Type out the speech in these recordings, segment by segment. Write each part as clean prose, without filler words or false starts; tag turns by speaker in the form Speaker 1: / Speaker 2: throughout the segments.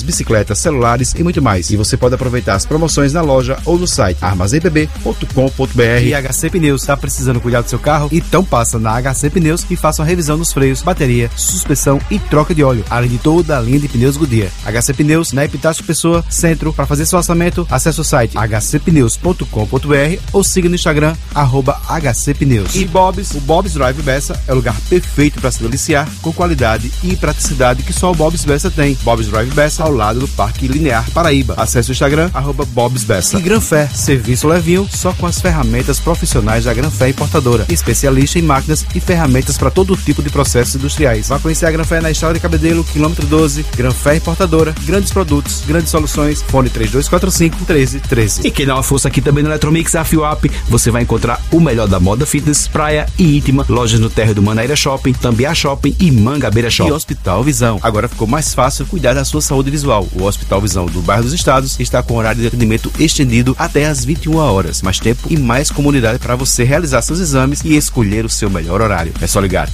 Speaker 1: bicicletas, celulares e muito mais. E você pode aproveitar as promoções na loja ou no site armazenpb.com.br.
Speaker 2: E HC Pneus, está precisando cuidar do seu carro? Então passa na HC Pneus e faça uma revisão nos freios, bateria, suspensão e troca de óleo, além de toda a linha de pneus Goodyear. HC Pneus, na Epitácio Pessoa, Centro. Para fazer seu orçamento, acesse o site hcpneus.com.br ou siga no Instagram, @HCPneus. E Bob's, o Bob's Drive Bessa é o lugar perfeito para se deliciar com qualidade e praticidade que só o Bob's Bessa tem. Bob's Drive Bessa, ao lado do Parque Linear Paraíba. Acesse o Instagram, @Bob's Bessa. E Granfer, serviço levinho só com as ferramentas profissionais da Granfer Importadora, especialista em máquinas e ferramentas para todo tipo de processos industriais. Vá conhecer a Granfer na Estrada de Cabedelo, quilômetro 12, Granfer Importadora, grandes produtos, grandes soluções, fone 3245-1313.
Speaker 3: E quem dá uma força aqui também no Eletromix, a FIOAP, você vai encontrar o melhor da moda fitness, praia e íntima, lojas no térreo do Manaíra Shopping, Tambiá Shopping e Mangabeira Shopping.
Speaker 2: E Hospital Visão. Agora ficou mais fácil cuidar da sua saúde visual. O Hospital Visão do Bairro dos Estados está com horário de atendimento estendido até às 21 horas. Mais tempo e mais comunidade para você realizar seus exames e escolher o seu melhor horário. É só ligar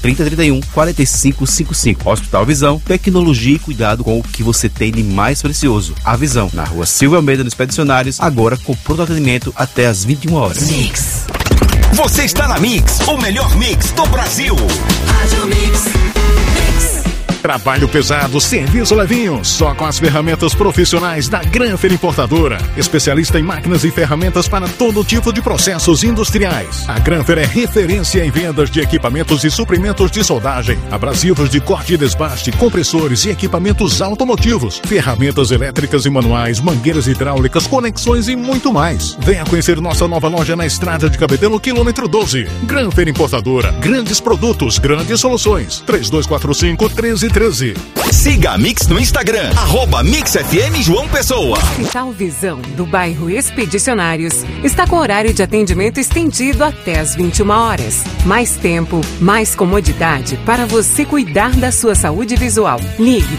Speaker 2: 3031-4555. Hospital Visão, tecnologia e cuidado com o que você tem de mais precioso. A Visão, na rua Silvio Almeida, nos Expedicionários, agora com pronto atendimento até às 21 horas.
Speaker 4: Mix. Você está na Mix, o melhor mix do Brasil. Rádio Mix.
Speaker 5: Trabalho pesado, serviço levinho, só com as ferramentas profissionais da Granfer Importadora. Especialista em máquinas e ferramentas para todo tipo de processos industriais. A Granfer é referência em vendas de equipamentos e suprimentos de soldagem, abrasivos de corte e desbaste, compressores e equipamentos automotivos, ferramentas elétricas e manuais, mangueiras hidráulicas, conexões e muito mais. Venha conhecer nossa nova loja na Estrada de Cabedelo, quilômetro 12. Granfer Importadora, grandes produtos, grandes soluções. 3245-1313.
Speaker 4: Siga a Mix no Instagram, @MixFM João Pessoa.
Speaker 6: Hospital Visão, do bairro Expedicionários, está com horário de atendimento estendido até às 21 horas. Mais tempo, mais comodidade para você cuidar da sua saúde visual. Ligue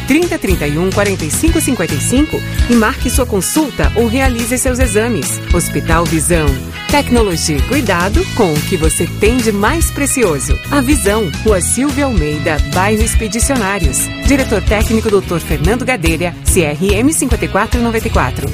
Speaker 6: 3031-4555 e marque sua consulta ou realize seus exames. Hospital Visão. Tecnologia e cuidado com o que você tem de mais precioso. A Visão, Rua Silvia Almeida, bairro Expedicionários. Diretor técnico Dr. Fernando Gadelha, CRM 5494.